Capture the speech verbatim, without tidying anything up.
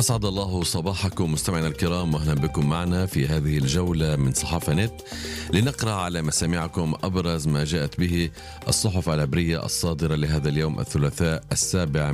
أسعد الله صباحكم مستمعينا الكرام، وأهلا بكم معنا في هذه الجولة من صحافة نت لنقرأ على مسامعكم أبرز ما جاءت به الصحف العبرية الصادرة لهذا اليوم الثلاثاء السابع